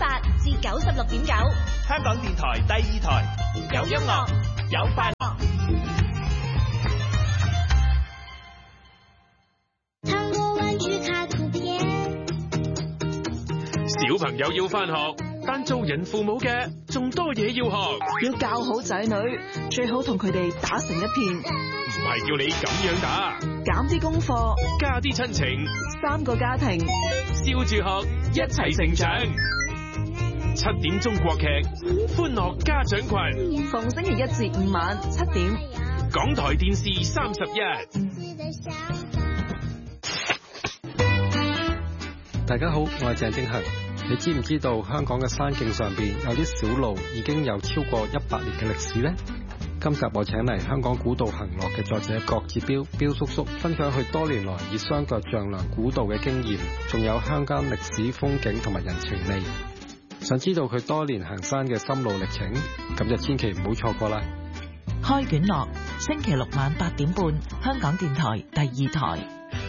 8至96.9， 香港電台第2台，有音樂，有快樂。 糖果玩具卡圖片。 小朋友要返學，但做人父母嘅仲多嘢要學。 要教好仔女，最好同佢哋打成一片。 唔係叫你咁樣打， 減啲功課， 加啲親情 ，3個家庭， 笑住學，一齊成長。7點鐘國劇《歡樂家長群》， 逢星期1至5晚7點， 港台電視31。 大家好，我係鄭正恒。你知唔知道香港嘅山徑上邊有啲小路已經有超過100年嘅歷史呢？今集我請嚟香港古道行樂嘅作者郭志彪叔叔，分享佢多年來以雙腳丈量古道嘅經驗，仲有鄉間歷史風景同埋人情味。想知道佢多年行山嘅心路歷程，咁就千祈唔好錯過啦！ 開卷樂，星期6晚8點半，香港電台第2台。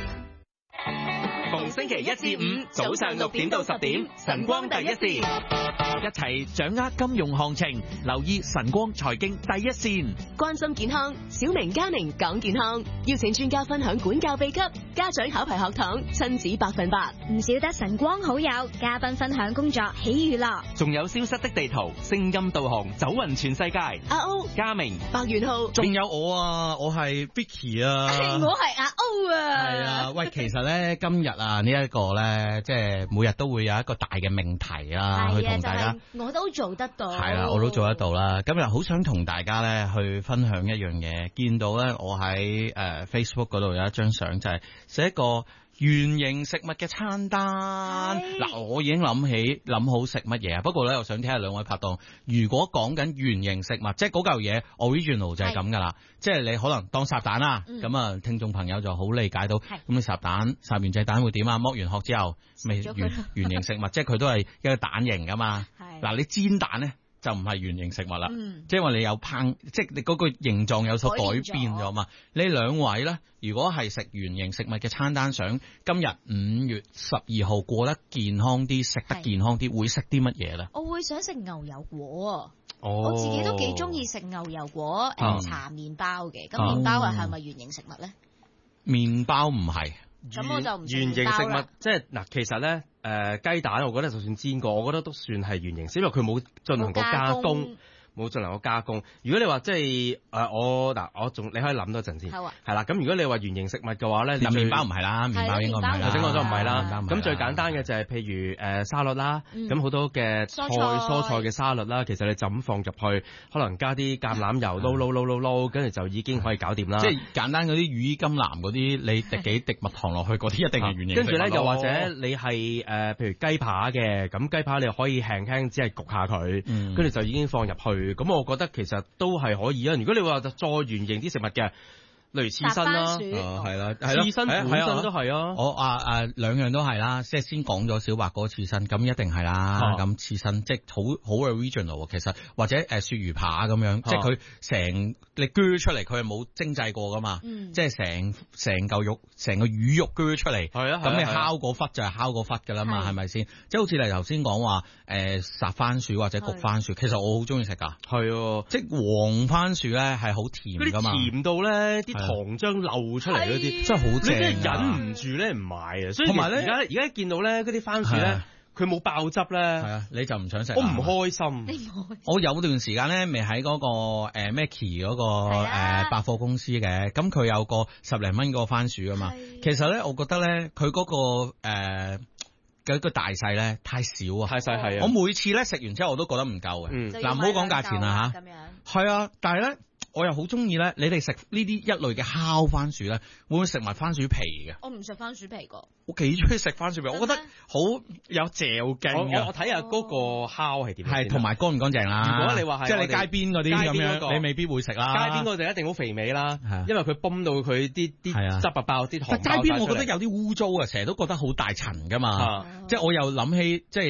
逢星期1至5早上6點到10點，晨光第一線，一齊掌握金融行情，留意晨光財經第一線， 關心健康，小明嘉寧講健康，邀請專家分享管教秘笈，家長考牌學堂，親子100%， 唔少得晨光好友，嘉賓分享工作喜娛樂， 仲有消失的地圖，聲音導航，走勻全世界。 阿歐、 嘉明、 白元浩， 仲有我啊，我係 Vicky 啊， 我係阿歐啊。 係啊，喂，其實咧今日啊呢一個咧，即係每日都會有一個大嘅命題啦，去同大家。 我都做得到。 係啦，我都做得到啦。今日好想同大家咧去分享一樣嘢，見到咧我喺Facebook 嗰度有一張相，就係寫一個圓形食物嘅餐單。嗱，我已經諗好食乜嘢啊。不過咧，我想聽下兩位拍檔，如果講緊圓形食物，即係嗰嚿嘢 original 就係咁噶啦。即係你可能當烚蛋啦，咁啊，聽眾朋友就好理解到。咁你烚完隻蛋會點啊？剝完殼之後，咪圓形食物，即係佢都係一個蛋形噶嘛。嗱，你煎蛋咧就唔係圓形食物啦，即係因為你有即係你嗰個形狀有所改變咗嘛。你兩位咧，如果係食圓形食物嘅餐單，想今日5月12號過得健康啲，食得健康啲，會食啲乜嘢咧？ 我會想食牛油果。我自己都幾中意食牛油果搽麵包嘅。咁麵包係咪圓形食物咧？ 麵包唔係。 咁我就唔圓形食物，即係嗱，其實咧雞蛋，我覺得就算煎過，我覺得都算係圓形，因為佢冇進行過加工。冇進行過加工。如果你話即係我仲你可以諗多陣先。好啊。係啦，咁如果你話圓形食物嘅話咧， 麵包唔係啦，麵包應該唔係啦。 頭先講咗唔係啦。咁最簡單嘅就係譬如沙律啦，咁好多嘅蔬菜嘅沙律啦，其實你就咁放入去，可能加啲橄欖油撈，跟住就已經可以搞掂啦。 即係簡單嗰啲羽衣甘藍嗰啲，你滴幾滴蜜糖落去嗰啲，一定係圓形食物。 跟住咧，又或者你係譬如雞扒嘅，咁雞扒你可以輕只係焗下佢，跟住就已經放入去。咁我覺得其實都係可以啊。如果你話再圓形啲食物嘅，例如刺身啦， 係啦， 刺身本身都係啊。 我兩樣都係啦，即係先講咗小白嗰個刺身，咁一定係啦。咁刺身即係好 original 其實，或者鱈魚扒咁樣，即係佢成你鋸出嚟，佢係冇精製過噶嘛，即係成嚿肉、成個魚肉鋸出嚟，咁你烤嗰忽就係烤嗰忽噶啦嘛，係咪先？即係好似你頭先講話烚番薯或者焗番薯，其實我好中意食噶， 係即係黃番薯咧係好甜噶嘛， 甜到咧啲糖漿漏出嚟嗰啲， 真係好正， 你真係忍唔住咧唔買啊！所以同埋咧，而家見到咧嗰啲番薯咧，佢冇爆汁咧，係啊，你就唔想食， 我唔開心。 我有段時間咧，未喺嗰個Mackie 嗰個百貨公司嘅，咁佢有個10零蚊嗰個番薯啊嘛。其實咧，我覺得咧，佢嗰個大細咧太少啊， 太細係啊。 我每次咧食完之後我都覺得唔夠嘅。嗱，唔好講價錢啦嚇。係啊，但係咧。我又好中意咧，你哋食呢啲一類嘅烤番薯咧，會唔會食埋番薯皮嘅？ 我唔食番薯皮個。 我幾中意食番薯皮，我覺得好有嚼勁嘅。 我睇下嗰個烤係點， 係同埋乾唔乾淨啦。 如果你話係即係你街邊嗰啲咁樣，你未必會食啦。 街邊嗰啲一定好肥美啦，因為佢泵到佢啲汁爆啲糖。 但街邊我覺得有啲污糟啊，成日都覺得好大塵噶嘛。即係我又諗起即係。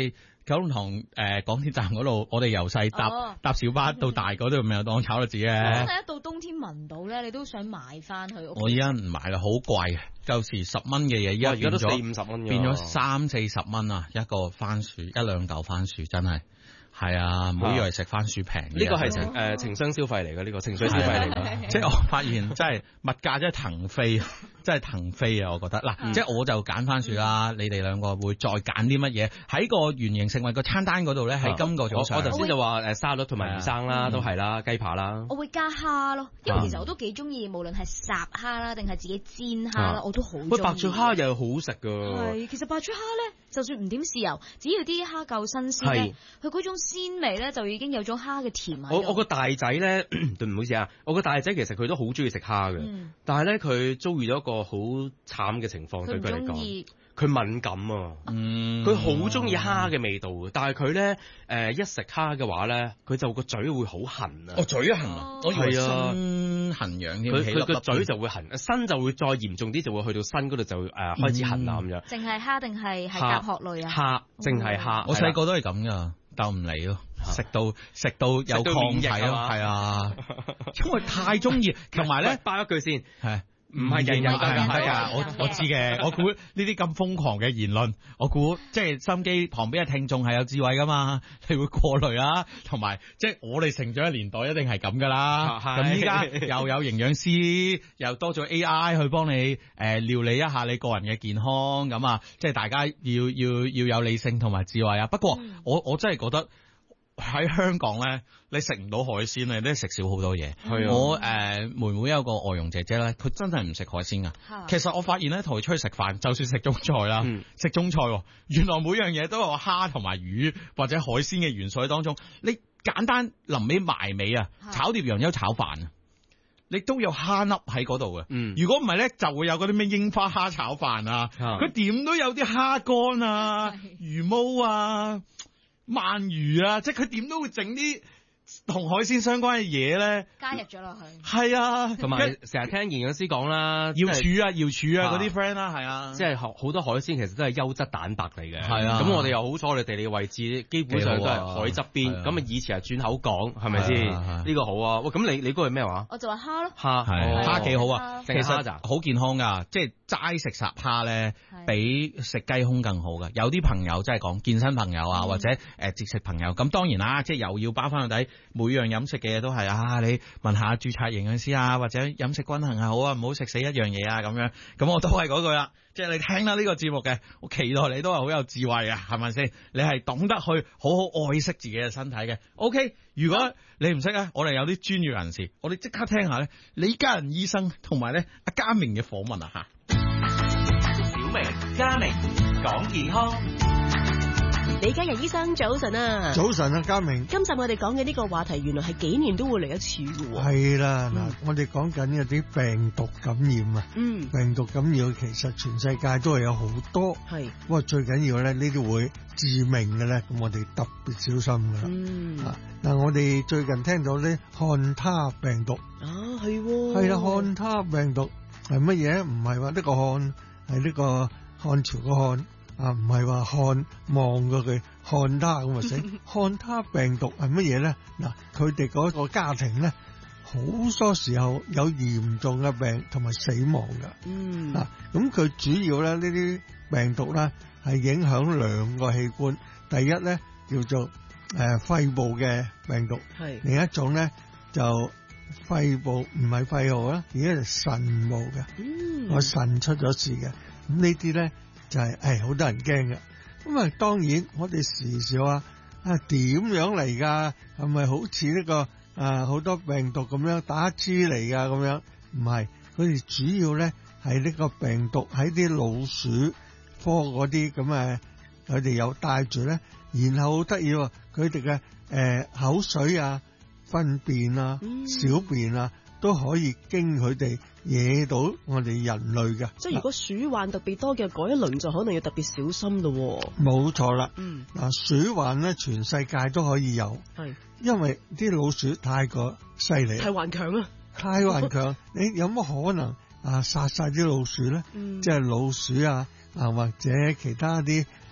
九龍塘港鐵站嗰度，我哋由細搭小巴到大嗰度，咪有當炒栗子嘅。 真係一到冬天聞到咧，你都想買翻去。 我依家唔買啦，好貴，舊時10蚊嘅嘢，依家都40-50蚊， 變咗30-40蚊啊！一個番薯，1-2嚿番薯，真係。係啊，唔好以為食番薯平。 呢個係情商消費嚟嘅，呢個情緒消費嚟嘅。 即係我發現真係物價真係騰飛，真係騰飛啊！我覺得嗱，即係我就揀番薯啦，你哋兩個會再揀啲乜嘢？喺個原型食物個餐單嗰度咧，喺今個早上， 我頭先就話沙律同埋魚生啦，都係啦，雞扒啦。 我會加蝦咯，因為其實我都幾中意，無論係烚蝦啦，定係自己煎蝦啦，我都好中意。 白灼蝦又好食㗎。 係，其實白灼蝦咧，就算唔點豉油，只要啲蝦夠新鮮咧，佢嗰種鮮味咧就已經有咗蝦嘅甜喺度。 我個大仔咧，對唔好意思啊，我個大仔其實佢都好中意食蝦嘅，但係咧佢遭遇咗一個好慘嘅情況，對佢嚟講，佢敏感啊，佢好中意蝦嘅味道嘅，但係佢咧一食蝦嘅話咧，佢就個嘴會好痕啊。 嘴痕啊，我以為身痕癢添。 佢個嘴就會痕，身就會再嚴重啲，就會去到身嗰度就開始痕啊咁樣。 淨係蝦定係甲殼類啊？ 蝦，淨係蝦。 我細個都係咁噶，鬥唔嚟咯，食到有抗體咯，係啊，因為太中意，同埋咧包一句先係。 唔係人人都得㗎，我知嘅。我估呢啲咁瘋狂嘅言論，我估即係心機旁邊嘅聽眾係有智慧噶嘛，你會過濾啦。同埋即係我哋成長嘅年代一定係咁噶啦。咁依家又有營養師，又多咗 AI 去幫你料理一下你個人嘅健康咁啊，即係大家要有理性同埋智慧啊。不過我真係覺得喺香港咧，你食唔到海鮮咧，你都食少好多嘢。我妹妹有個外傭姐姐咧，佢真係唔食海鮮噶。其實我發現咧，同佢出去食飯，就算食中菜啦，食中菜，原來每樣嘢都有蝦同埋魚或者海鮮嘅元素喺當中。你簡單臨尾埋尾啊，炒碟洋蔥炒飯啊，你都有蝦粒喺嗰度嘅。如果唔係咧，就會有嗰啲咩櫻花蝦炒飯啊，佢點都有啲蝦乾啊、魚毛啊、鰻魚啊，即係佢點都會整啲同海鮮相關嘅嘢咧， 加入咗落去。 係啊，同埋成日聽營養師講啦，瑤柱啊嗰啲 friend 啦，係啊，即係好多海鮮其實都係優質蛋白嚟嘅。係啊，咁我哋又好彩，我哋地理位置基本上都係海側邊，咁啊以前係轉口港，係咪先？呢個好啊。喂，咁你嗰個係咩話？ 我就話蝦咯。 蝦幾好啊，其實好健康㗎，即係齋食烚蝦咧，比食雞胸更好㗎。有啲朋友即係講健身朋友啊，或者節食朋友，咁當然啦，即係又要包翻到底。每樣飲食嘅嘢都係你問下註冊營養師啊，或者飲食均衡係好啊，唔好食死一樣嘢啊咁樣。咁我都係嗰句啦，即係你聽啦呢個節目嘅，我期待你都係好有智慧啊，係咪先？你係懂得去好好愛惜自己嘅身體嘅。OK， 如果你唔識咧，我哋有啲專業人士，我哋即刻聽下咧李家仁醫生同埋咧阿嘉明嘅訪問啊嚇。 小明、嘉明講健康。 李家仁醫生早晨啊！ 早晨啊，嘉明。 今集我哋講嘅呢個話題，原來係幾年都會嚟一次嘅喎。 係啦，嗱，我哋講緊有啲病毒感染啊。病毒感染其實全世界都係有好多。係。不過最緊要咧，呢啲會致命嘅咧，咁我哋特別小心㗎。嗱，我哋最近聽到咧漢他病毒。 係喎。係啦，漢他病毒係乜嘢？唔係話呢個漢係呢個漢朝個漢。唔係話看望過佢看他咁啊死，看他病毒係乜嘢咧？嗱，佢哋嗰個家庭咧，好多時候有嚴重嘅病同埋死亡噶。咁佢主要咧呢啲病毒咧係影響兩個器官，第一咧叫做肺部嘅病毒，另一種咧就肺部唔係肺部啦，而家係腎部嘅，個腎出咗事嘅。咁呢啲咧。就係好多人驚嘅，咁啊當然我哋時時話點樣嚟㗎？係咪好似呢個好多病毒咁樣打支嚟㗎咁樣？唔係，佢哋主要咧係呢個病毒喺啲老鼠科嗰啲咁佢哋有帶住咧，然後好得意喎，佢哋嘅口水啊、糞便啊、小便啊。都可以經佢哋惹到我哋人類嘅。 即係如果鼠患特別多嘅嗰一輪就可能要特別小心咯。 冇錯啦。鼠患咧全世界都可以有。係。因為啲老鼠太過犀利。太頑強啦。太頑強，你有乜可能殺晒啲老鼠咧？即係老鼠啊或者其他啲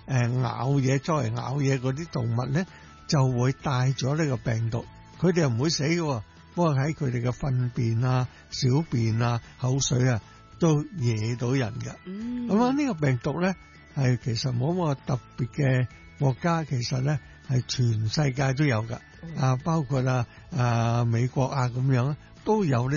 咬嘢，作為咬嘢嗰啲動物咧，就會帶咗呢個病毒。佢哋又唔會死嘅，不過喺佢哋嘅糞便啊、小便啊、口水啊，都惹到人嘅。咁啊，呢個病毒咧係其實冇乜特別嘅國家，其實咧係全世界都有㗎。包括美國啊咁樣都有呢。